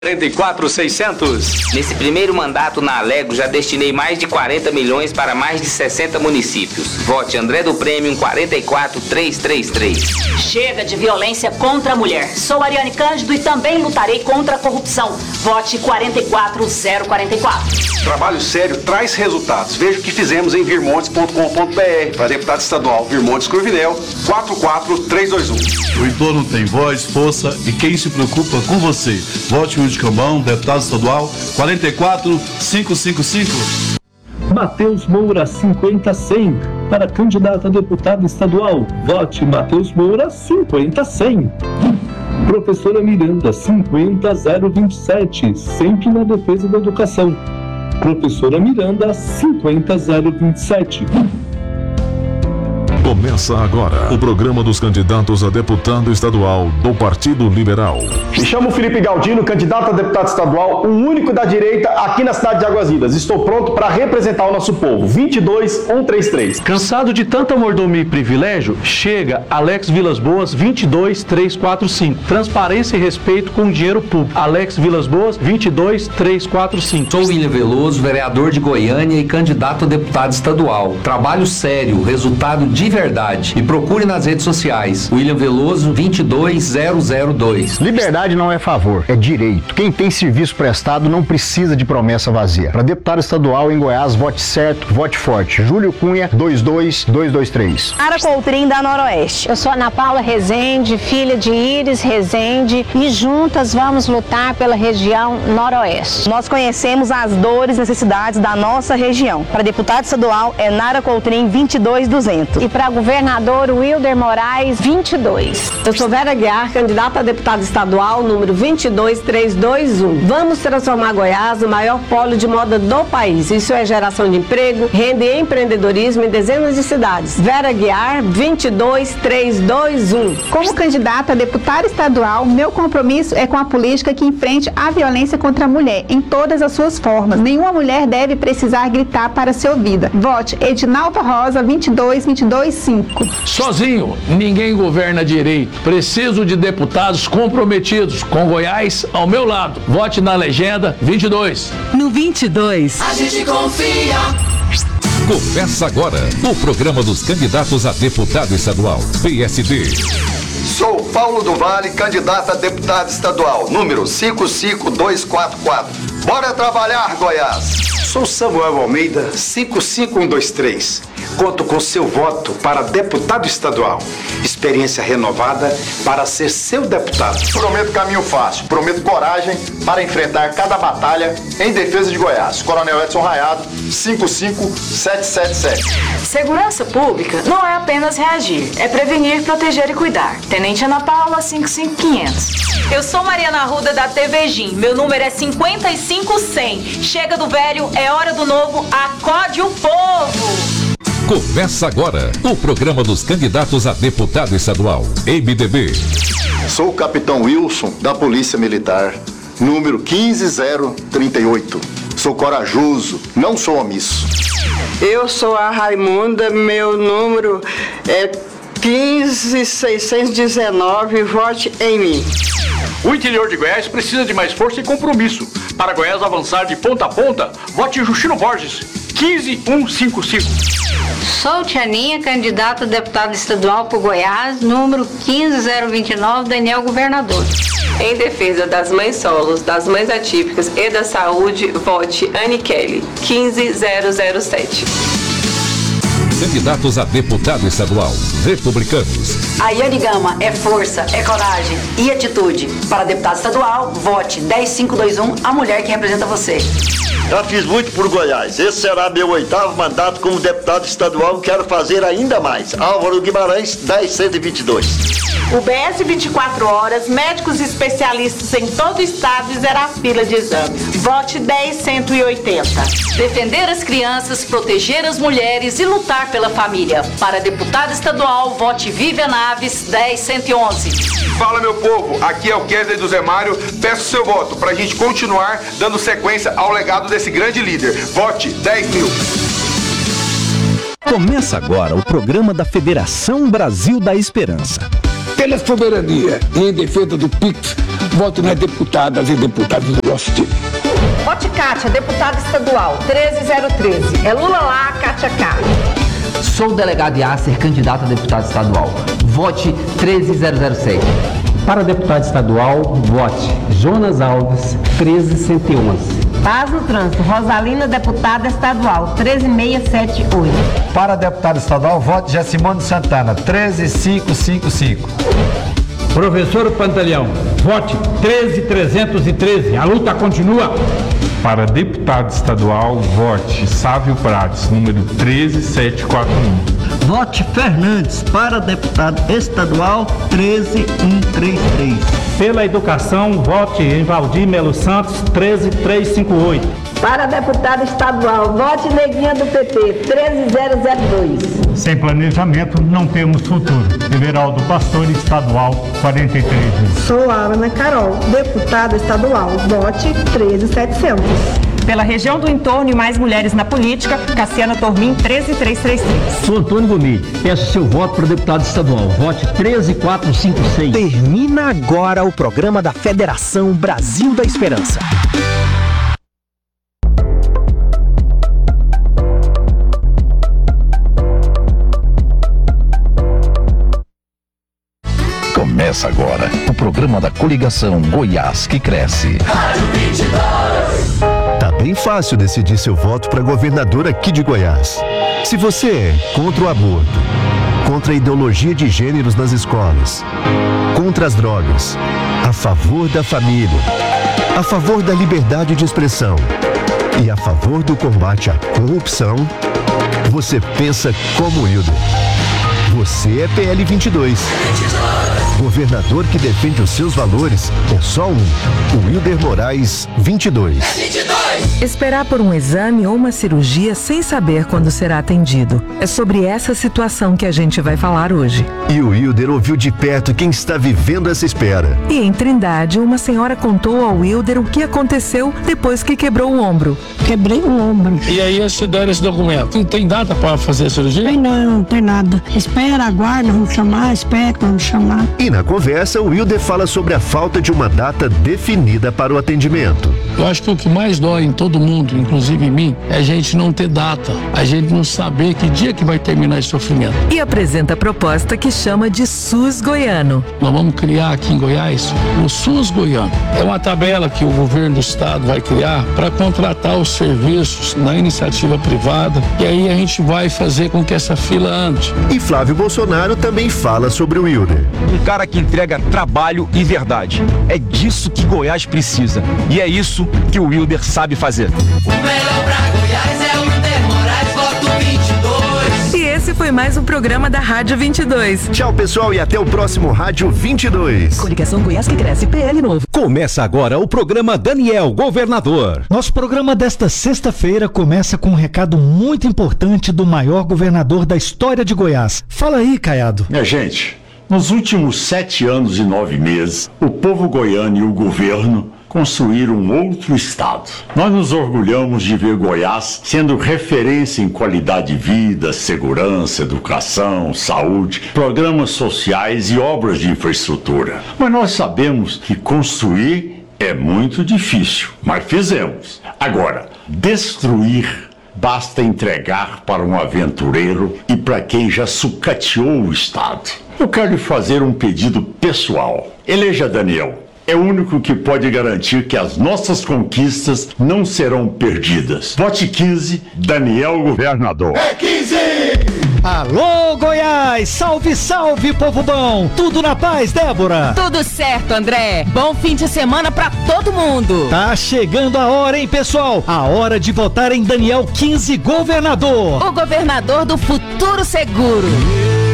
44.600. Nesse primeiro mandato na Alego, já destinei mais de 40 milhões para mais de 60 municípios. Vote André do Prêmio 44333. Chega de violência contra a mulher. Sou Ariane Cândido e também lutarei contra a corrupção. Vote 44044. Trabalho sério traz resultados. Veja o que fizemos em virmontes.com.br. Para deputado estadual Virmontes Cruvinel, 44321. O entorno tem voz, força e quem se preocupa com você. Vote Wilde Cambão, deputado estadual, 44555. Matheus Moura 50100 para candidato a deputado estadual. Vote Matheus Moura 50100. Professora Miranda 50027, sempre na defesa da educação. Professora Miranda 50027. Começa agora o programa dos candidatos a deputado estadual do Partido Liberal. Me chamo Felipe Galdino, candidato a deputado estadual, o único da direita aqui na cidade de Águas Lindas. Estou pronto para representar o nosso povo. 22133. Cansado de tanta mordomia e privilégio? Chega Alex Vilas Boas 22345. Transparência e respeito com o dinheiro público. Alex Vilas Boas 22345. Sou William Veloso, vereador de Goiânia e candidato a deputado estadual. Trabalho sério, resultado de verdade. E procure nas redes sociais. William Veloso 22002. Liberdade não é favor, é direito. Quem tem serviço prestado não precisa de promessa vazia. Para deputado estadual em Goiás, vote certo, vote forte. Júlio Cunha 22223. Nara Coutrin da Noroeste. Eu sou Ana Paula Rezende, filha de Iris Rezende, e juntas vamos lutar pela região Noroeste. Nós conhecemos as dores e necessidades da nossa região. Para deputado estadual é Nara Coutrin 22200. E para governador Wilder Moraes 22. Eu sou Vera Guiar, candidata a deputada estadual número 22321. Vamos transformar Goiás no maior polo de moda do país. Isso é geração de emprego, renda e empreendedorismo em dezenas de cidades. Vera Guiar 22321. Como candidata a deputada estadual, meu compromisso é com a política que enfrente a violência contra a mulher em todas as suas formas. Nenhuma mulher deve precisar gritar para ser ouvida. Vote Edinaldo Rosa 22225. Sozinho, ninguém governa direito. Preciso de deputados comprometidos com Goiás ao meu lado. Vote na legenda 22. No 22. A gente confia. Começa agora o programa dos candidatos a deputado estadual. PSD. Sou Paulo do Vale, candidato a deputado estadual, número 55244. Bora trabalhar, Goiás! Sou Samuel Almeida, 55123. Conto com seu voto para deputado estadual. Experiência renovada para ser seu deputado. Prometo caminho fácil, prometo coragem para enfrentar cada batalha em defesa de Goiás. Coronel Edson Raiado, 55777. Segurança pública não é apenas reagir, é prevenir, proteger e cuidar. Tenente Ana Paula, 55500. Eu sou Mariana Arruda da TV Gin. Meu número é 55100. Chega do velho, é hora do novo. Acode o povo! Começa agora o programa dos candidatos a deputado estadual. MDB. Sou o capitão Wilson, da Polícia Militar, número 15038. Sou corajoso, não sou omisso. Eu sou a Raimunda, meu número é 15619, vote em mim. O interior de Goiás precisa de mais força e compromisso. Para Goiás avançar de ponta a ponta, vote Justino Borges, 15155. Sou Tianinha, candidata a deputada estadual por Goiás, número 15029, Daniel Governador. Em defesa das mães solos, das mães atípicas e da saúde, vote Anne Kelly, 15007. Candidatos a deputado estadual. Republicanos. A Yane Gama é força, é coragem e atitude. Para deputado estadual, vote 10521, a mulher que representa você. Já fiz muito por Goiás. Esse será meu 8º mandato como deputado estadual e quero fazer ainda mais. Álvaro Guimarães, 10122. O BS 24 horas, médicos especialistas em todo o estado e zerar a fila de exames. Vote 10180. Defender as crianças, proteger as mulheres e lutar pela família. Para deputado estadual, vote Vivian Naves, 10111. Fala, meu povo, aqui é o Kesley do Zé Mário. Peço seu voto para a gente continuar dando sequência ao legado desse grande líder. Vote 10.000. Começa agora o programa da Federação Brasil da Esperança. Pela soberania e em defesa do PIX, Voto nas deputadas e deputados do nosso time. Vote Kátia, deputada estadual, 13013. É Lula lá, Kátia cá. Sou o delegado Yasser, candidato a deputado estadual. Vote 13006. Para deputado estadual, vote Jonas Alves, 13111. Paz no trânsito, Rosalina, deputada estadual, 13678. Para deputado estadual, vote Gessimone Santana, 13555. Professor Pantaleão, vote 13313. A luta continua. Para deputado estadual, vote Sávio Prates, número 13741. Vote Fernandes para deputado estadual 13133. Pela educação, vote em Valdir Melo Santos 13358. Para deputado estadual, vote Neguinha do PP 13002. Sem planejamento, não temos futuro. Everaldo Pastor, estadual 43. Sou a Ana Carol, deputada estadual, vote 13700. Pela região do entorno e mais mulheres na política, Cassiana Tormin, 13333. Sou Antônio Gomide. Peço seu voto para deputado estadual. Vote 13456. Termina agora o programa da Federação Brasil da Esperança. Começa agora o programa da coligação Goiás que cresce. Rádio 22. Tá bem fácil decidir seu voto para governador aqui de Goiás. Se você é contra o aborto, contra a ideologia de gêneros nas escolas, contra as drogas, a favor da família, a favor da liberdade de expressão e a favor do combate à corrupção, você pensa como Wilder. Você é PL 22. Governador que defende os seus valores é só um. O Wilder Moraes 22. Esperar por um exame ou uma cirurgia sem saber quando será atendido. É sobre essa situação que a gente vai falar hoje. E o Wilder ouviu de perto quem está vivendo essa espera. E em Trindade, uma senhora contou ao Wilder o que aconteceu depois que quebrou o ombro. Quebrei o ombro. E aí você deram esse documento? Não tem data para fazer a cirurgia? Não tem nada. Espera, aguarda, vamos chamar, espera, vamos chamar. E na conversa, o Wilder fala sobre a falta de uma data definida para o atendimento. Eu acho que o que mais dói em todo mundo, inclusive em mim, é a gente não ter data, a gente não saber que dia que vai terminar esse sofrimento. E apresenta a proposta que chama de SUS Goiano. Nós vamos criar aqui em Goiás o SUS Goiano. É uma tabela que o governo do estado vai criar para contratar os serviços na iniciativa privada e aí a gente vai fazer com que essa fila ande. E Flávio Bolsonaro também fala sobre o Wilder. Um cara que entrega trabalho e verdade. É disso que Goiás precisa. E é isso que o Wilder sabe fazer. O melhor pra Goiás é o Wilder Moraes, voto 22. E esse foi mais um programa da Rádio 22. Tchau, pessoal, e até o próximo Rádio 22. Coligação Goiás que cresce, PL novo. Começa agora o programa Daniel Governador. Nosso programa desta sexta-feira começa com um recado muito importante do maior governador da história de Goiás. Fala aí, Caiado. Minha gente, nos últimos 7 anos e 9 meses, o povo goiano e o governo construíram um outro estado. Nós nos orgulhamos de ver Goiás sendo referência em qualidade de vida, segurança, educação, saúde, programas sociais e obras de infraestrutura. Mas nós sabemos que construir é muito difícil, mas fizemos. Agora, destruir basta entregar para um aventureiro e para quem já sucateou o estado. Eu quero lhe fazer um pedido pessoal. Eleja Daniel. É o único que pode garantir que as nossas conquistas não serão perdidas. Vote 15, Daniel Governador. É 15! Alô, Goiás! Salve, salve, povo bom! Tudo na paz, Débora? Tudo certo, André. Bom fim de semana pra todo mundo. Tá chegando a hora, hein, pessoal? A hora de votar em Daniel 15 Governador. O governador do futuro seguro.